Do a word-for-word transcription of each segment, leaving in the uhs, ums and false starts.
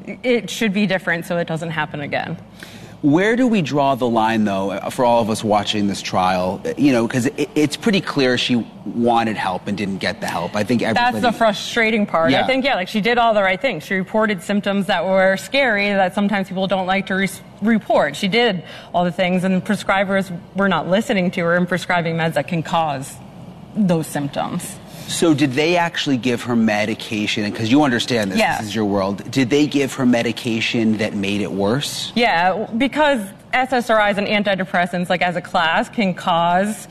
it should be different so it doesn't happen again. Where do we draw the line, though, for all of us watching this trial? You know, because it, it's pretty clear she wanted help and didn't get the help. I think everybody... That's the frustrating part. Yeah. I think, yeah, like she did all the right things. She reported symptoms that were scary that sometimes people don't like to re- report. She did all the things, and prescribers were not listening to her and prescribing meds that can cause those symptoms. So did they actually give her medication? Because you understand this, yeah. this is your world. Did they give her medication that made it worse? Yeah, because S S R Is and antidepressants, like as a class, can cause,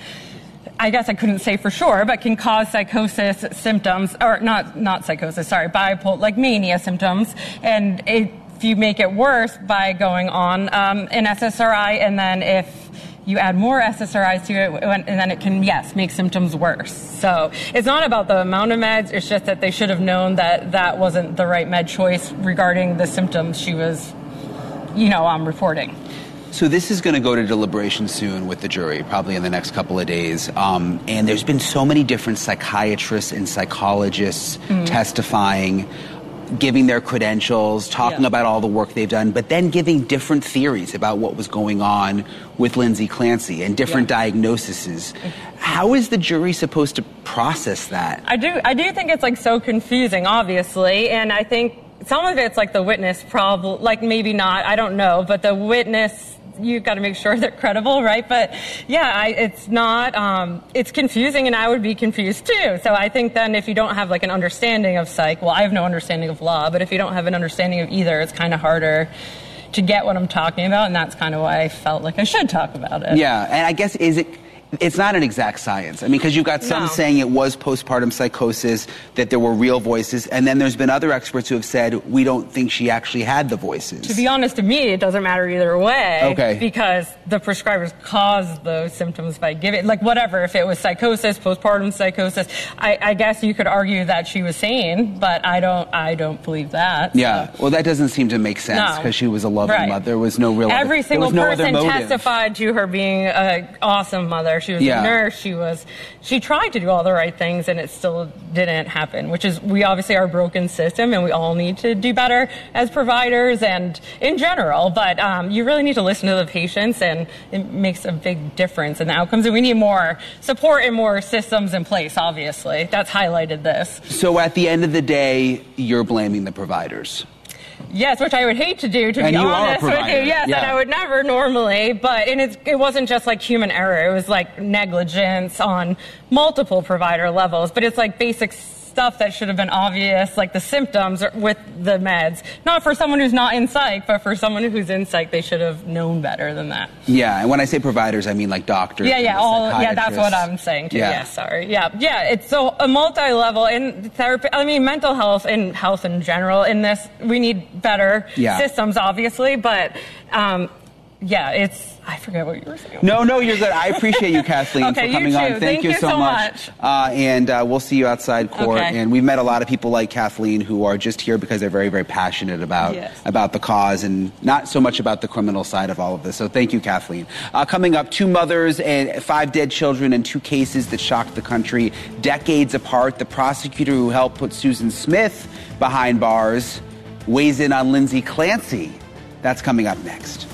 I guess I couldn't say for sure, but can cause psychosis symptoms, or not not psychosis, sorry, bipolar, like mania symptoms. And it, if you make it worse by going on um, an S S R I, and then if you add more S S R Is to it, and then it can, yes, make symptoms worse. So it's not about the amount of meds, it's just that they should have known that that wasn't the right med choice regarding the symptoms she was, you know, um, reporting. So this is going to go to deliberation soon with the jury, probably in the next couple of days. Um, and there's been so many different psychiatrists and psychologists mm-hmm. testifying, giving their credentials, talking yeah. about all the work they've done, but then giving different theories about what was going on with Lindsay Clancy and different yeah. diagnoses. How is the jury supposed to process that? I do I do think it's like so confusing, obviously, and I think some of it's like the witness problem, like maybe not, I don't know, but the witness, you've got to make sure they're credible, right? But yeah, I, it's not, um, it's confusing, and I would be confused too. So I think then if you don't have like an understanding of psych, well, I have no understanding of law, but if you don't have an understanding of either, it's kind of harder to get what I'm talking about, and that's kind of why I felt like I should talk about it. Yeah, and I guess, is it, it's not an exact science. I mean, because you've got some No. saying it was postpartum psychosis, that there were real voices, and then there's been other experts who have said, we don't think she actually had the voices. To be honest, to me, it doesn't matter either way. Okay. Because the prescribers caused those symptoms by giving, like whatever, if it was psychosis, postpartum psychosis, I, I guess you could argue that she was sane, but I don't, I don't believe that. Yeah, so. well, that doesn't seem to make sense, because No. she was a loving Right. mother. There was no real Every other, single there was no person other motive. testified to her being an awesome mother. She was Yeah. a nurse. She was, she tried to do all the right things, and it still didn't happen, which is, we obviously are a broken system, and we all need to do better as providers and in general, but um, you really need to listen to the patients, and it makes a big difference in the outcomes, and we need more support and more systems in place, obviously. That's highlighted this. So at the end of the day, you're blaming the providers. Yes, which I would hate to do, to And be you are a honest with you. provider. Yes, Yeah. and I would never normally, but and it's, it wasn't just like human error. It was like negligence on multiple provider levels, but it's like basic stuff that should have been obvious, like the symptoms with the meds. Not for someone who's not in psych, but for someone who's in psych, they should have known better than that. Yeah, and when I say providers, I mean like doctors. Yeah, yeah, and all, yeah, that's psychiatrists. what I'm saying too. Yeah. Yeah, sorry. Yeah, yeah, it's so a multi-level in therapy. I mean, mental health and health in general. In this, we need better Yeah. systems, obviously, but um, yeah, it's. I forget what you were saying. No, no, you're good. I appreciate you, Kathleen, Okay, for you coming too. on. Thank, Thank you, you so, so much. much. Uh, and uh, we'll see you outside court. Okay. And we've met a lot of people like Kathleen who are just here because they're very, very passionate about Yes. about the cause and not so much about the criminal side of all of this. So thank you, Kathleen. Uh, coming up, two mothers and five dead children in two cases that shocked the country decades apart. The prosecutor who helped put Susan Smith behind bars weighs in on Lindsay Clancy. That's coming up next.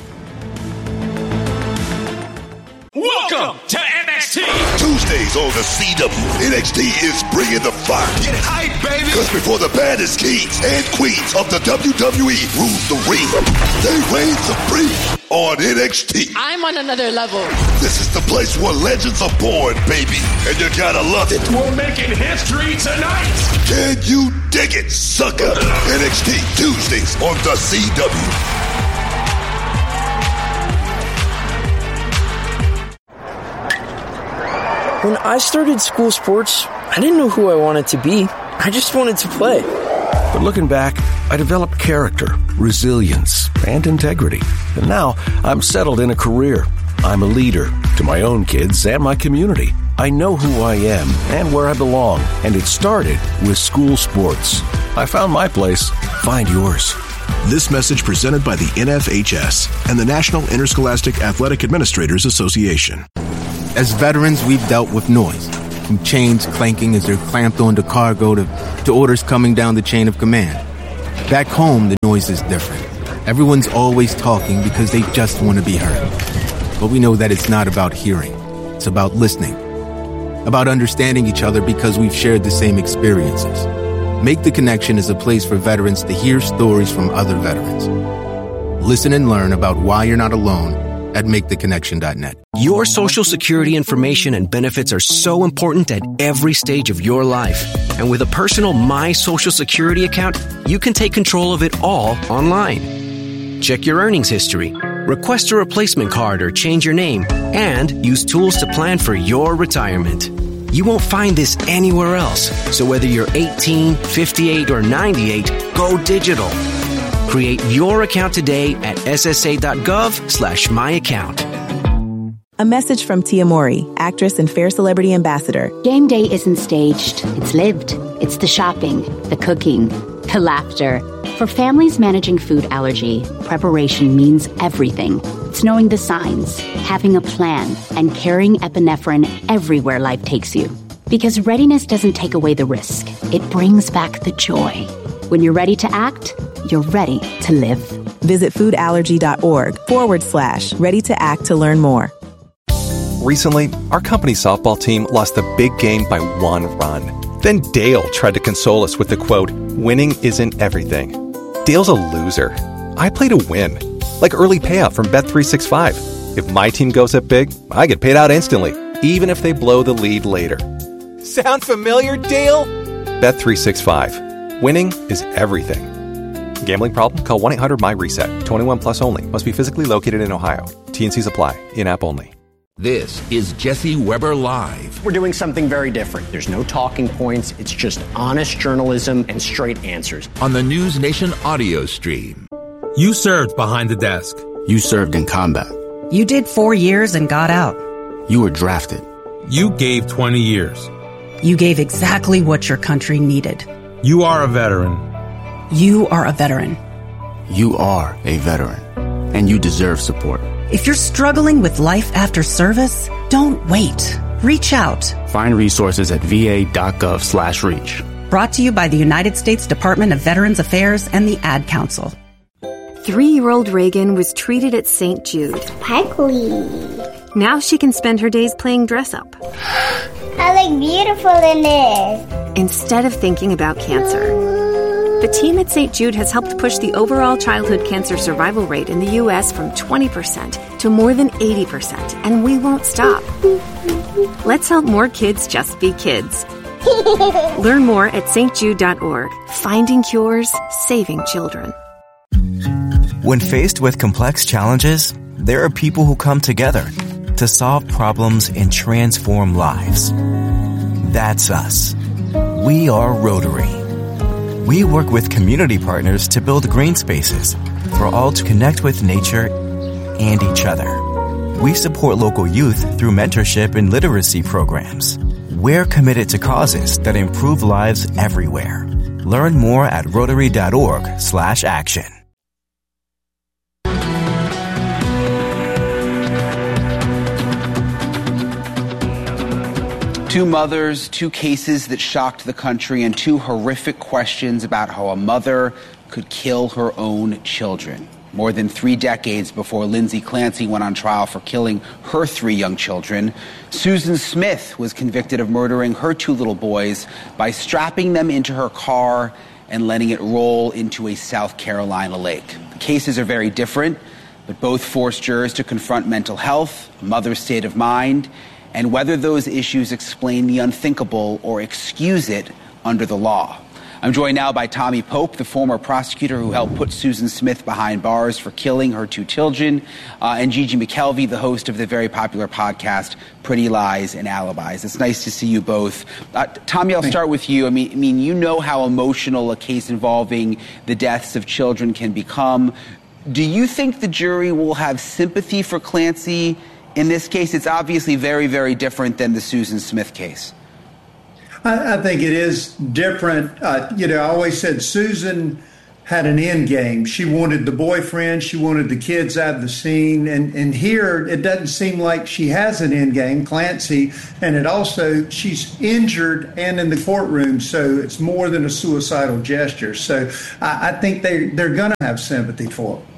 Welcome to N X T. Tuesdays on the C W, N X T is bringing the fire. Get hype, baby. Because before the baddest kings and queens of the W W E rule the ring, they reign supreme on N X T. I'm on another level. This is the place where legends are born, baby, and you gotta love it. We're making history tonight. Can you dig it, sucker? N X T Tuesdays on the C W. When I started school sports, I didn't know who I wanted to be. I just wanted to play. But looking back, I developed character, resilience, and integrity. And now I'm settled in a career. I'm a leader to my own kids and my community. I know who I am and where I belong, and it started with school sports. I found my place. Find yours. This message presented by the N F H S and the National Interscholastic Athletic Administrators Association. As veterans, we've dealt with noise, from chains clanking as they're clamped onto cargo to, to orders coming down the chain of command. Back home, the noise is different. Everyone's always talking because they just want to be heard. But we know that it's not about hearing. It's about listening. About understanding each other because we've shared the same experiences. Make the Connection is a place for veterans to hear stories from other veterans. Listen and learn about why you're not alone at make the connection dot net. Your Social Security information and benefits are so important at every stage of your life. And with a personal My Social Security account, you can take control of it all online. Check your earnings history, request a replacement card or change your name, and use tools to plan for your retirement. You won't find this anywhere else. So whether you're eighteen, fifty-eight, or ninety-eight, go digital. Create your account today at ssa.gov slash my account. A message from Tia Mori, actress and Fair Celebrity Ambassador. Game day isn't staged. It's lived. It's the shopping, the cooking, the laughter. For families managing food allergy, preparation means everything. It's knowing the signs, having a plan, and carrying epinephrine everywhere life takes you. Because readiness doesn't take away the risk. It brings back the joy. When you're ready to act, you're ready to live. Visit foodallergy.org forward slash ready to act to learn more. Recently, our company softball team lost the big game by one run. Then Dale tried to console us with the quote, "Winning isn't everything." Dale's a loser. I play to win. Like early payout from Bet three sixty-five. If my team goes up big, I get paid out instantly, even if they blow the lead later. Sound familiar, Dale? Bet three sixty-five. Winning is everything. Gambling problem? Call one eight hundred my reset. twenty-one plus only. Must be physically located in Ohio. T N Cs apply. In-app only. This is Jesse Weber Live. We're doing something very different. There's no talking points. It's just honest journalism and straight answers. On the News Nation audio stream. You served behind the desk. You served in combat. You did four years and got out. You were drafted. You gave twenty years. You gave exactly what your country needed. You are a veteran. You are a veteran. You are a veteran. And you deserve support. If you're struggling with life after service, don't wait. Reach out. Find resources at va.gov slash reach. Brought to you by the United States Department of Veterans Affairs and the Ad Council. Three-year-old Reagan was treated at Saint Jude. Sparkly. Now she can spend her days playing dress-up. I look beautiful in this. Instead of thinking about cancer. The team at Saint Jude has helped push the overall childhood cancer survival rate in the U S from twenty percent to more than eighty percent, and we won't stop. Let's help more kids just be kids. Learn more at s t jude dot org. Finding cures, saving children. When faced with complex challenges, there are people who come together to solve problems and transform lives. That's us. We are Rotary. We work with community partners to build green spaces for all to connect with nature and each other. We support local youth through mentorship and literacy programs. We're committed to causes that improve lives everywhere. Learn more at rotary.org slash action. Two mothers, two cases that shocked the country, and two horrific questions about how a mother could kill her own children. More than three decades before Lindsay Clancy went on trial for killing her three young children, Susan Smith was convicted of murdering her two little boys by strapping them into her car and letting it roll into a South Carolina lake. The cases are very different, but both forced jurors to confront mental health, a mother's state of mind, and whether those issues explain the unthinkable or excuse it under the law. I'm joined now by Tommy Pope, the former prosecutor who helped put Susan Smith behind bars for killing her two children, uh, and Gigi McKelvey, the host of the very popular podcast Pretty Lies and Alibis. It's nice to see you both. Uh, Tommy, I'll start with you. I mean, I mean, you know how emotional a case involving the deaths of children can become. Do you think the jury will have sympathy for Clancy in this case? It's obviously very, very different than the Susan Smith case. I, I think it is different. Uh, you know, I always said Susan had an end game. She wanted the boyfriend, she wanted the kids out of the scene, and, and here it doesn't seem like she has an end game, Clancy, and it also, she's injured and in the courtroom, so it's more than a suicidal gesture. So I, I think they, they're going to have sympathy for her.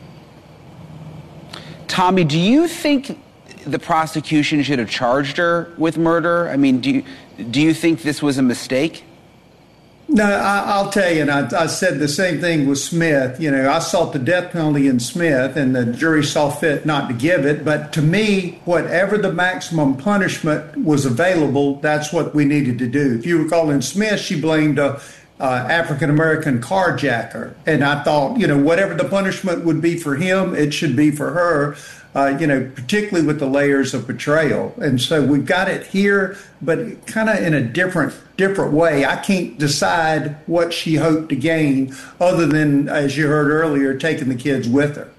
Tommy, do you think the prosecution should have charged her with murder? I mean, do you, do you think this was a mistake? No, I, I'll tell you, and I, I said the same thing with Smith. You know, I sought the death penalty in Smith, and the jury saw fit not to give it. But to me, whatever the maximum punishment was available, that's what we needed to do. If you recall in Smith, she blamed a uh, African-American carjacker. And I thought, you know, whatever the punishment would be for him, it should be for her. Uh, you know, particularly with the layers of betrayal. And so we've got it here, but kind of in a different different way. I can't decide what she hoped to gain other than, as you heard earlier, taking the kids with her.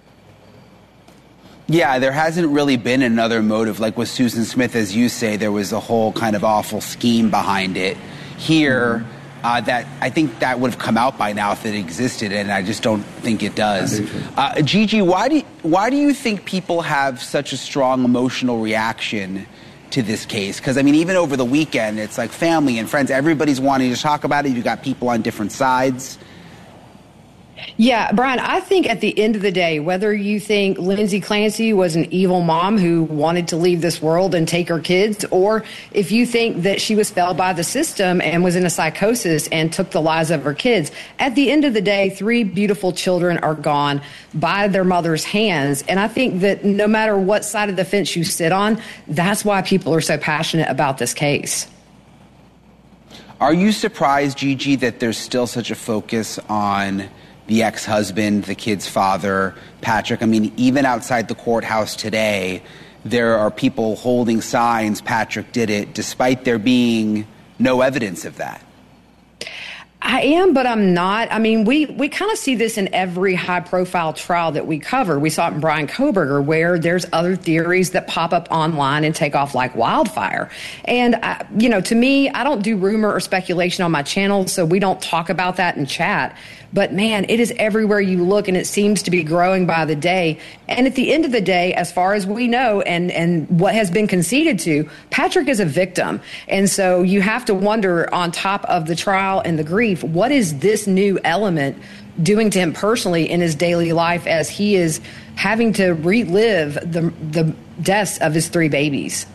Yeah, there hasn't really been another motive. Like with Susan Smith, as you say, there was a whole kind of awful scheme behind it. Here, mm-hmm. Uh, that I think that would have come out by now if it existed, and I just don't think it does. Uh, Gigi, why do why do you think people have such a strong emotional reaction to this case? Because I mean, even over the weekend, it's like family and friends, everybody's wanting to talk about it. You got people on different sides. Yeah, Brian, I think at the end of the day, whether you think Lindsay Clancy was an evil mom who wanted to leave this world and take her kids, or if you think that she was felled by the system and was in a psychosis and took the lives of her kids, at the end of the day, three beautiful children are gone by their mother's hands. And I think that no matter what side of the fence you sit on, that's why people are so passionate about this case. Are you surprised, Gigi, that there's still such a focus on the ex-husband, the kid's father, Patrick? I mean, even outside the courthouse today, there are people holding signs, Patrick did it, despite there being no evidence of that. I am, but I'm not. I mean, we, we kind of see this in every high-profile trial that we cover. We saw it in Bryan Kohberger, where there's other theories that pop up online and take off like wildfire. And, I, you know, to me, I don't do rumor or speculation on my channel, so we don't talk about that in chat. But, man, it is everywhere you look, and it seems to be growing by the day. And at the end of the day, as far as we know and, and what has been conceded to, Patrick is a victim. And so you have to wonder, on top of the trial and the grief, what is this new element doing to him personally in his daily life as he is having to relive the, the deaths of his three babies?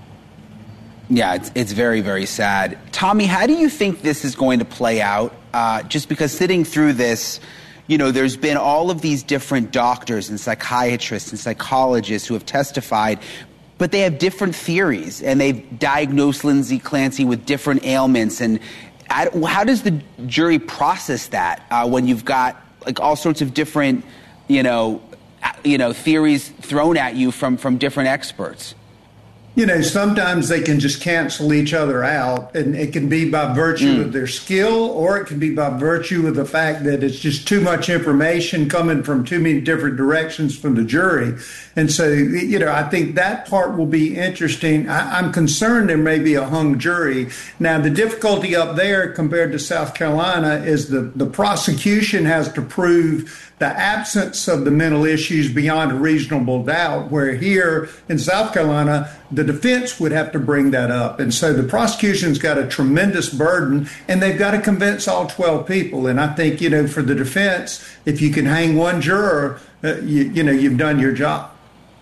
Yeah, it's, it's very, very sad. Tommy, how do you think this is going to play out? Uh, just because sitting through this, you know, there's been all of these different doctors and psychiatrists and psychologists who have testified, but they have different theories, and they've diagnosed Lindsay Clancy with different ailments. And how does the jury process that uh, when you've got like all sorts of different, you know, you know, theories thrown at you from, from different experts? You know, sometimes they can just cancel each other out, and it can be by virtue mm. of their skill, or it can be by virtue of the fact that it's just too much information coming from too many different directions from the jury. And so, you know, I think that part will be interesting. I, I'm concerned there may be a hung jury. Now, the difficulty up there compared to South Carolina is the, the prosecution has to prove the absence of the mental issues beyond a reasonable doubt, where here in South Carolina, the defense would have to bring that up. And so the prosecution's got a tremendous burden, and they've got to convince all twelve people. And I think, you know, for the defense, if you can hang one juror, uh, you, you know, you've done your job.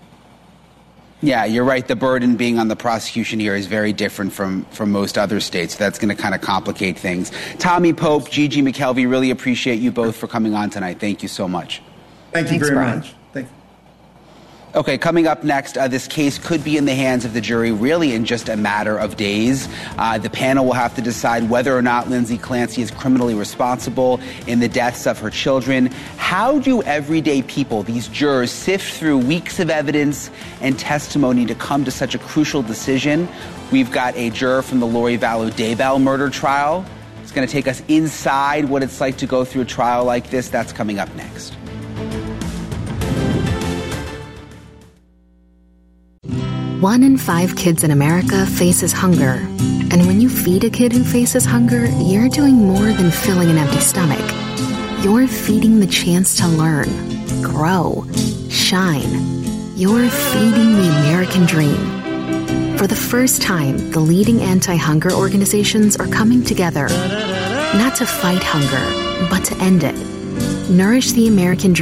Yeah, you're right. The burden being on the prosecution here is very different from, from most other states. That's going to kind of complicate things. Tommy Pope, Gigi McKelvey, really appreciate you both for coming on tonight. Thank you so much. Thank you Thanks, very Brian. much. Thank you. Okay, coming up next, uh, this case could be in the hands of the jury really in just a matter of days. Uh, the panel will have to decide whether or not Lindsay Clancy is criminally responsible in the deaths of her children. How do everyday people, these jurors, sift through weeks of evidence and testimony to come to such a crucial decision? We've got a juror from the Lori Vallow Daybell murder trial. It's going to take us inside what it's like to go through a trial like this. That's coming up next. One in five kids in America faces hunger. And when you feed a kid who faces hunger, you're doing more than filling an empty stomach. You're feeding the chance to learn, grow, shine. You're feeding the American dream. For the first time, the leading anti-hunger organizations are coming together, not to fight hunger, but to end it. Nourish the American dream.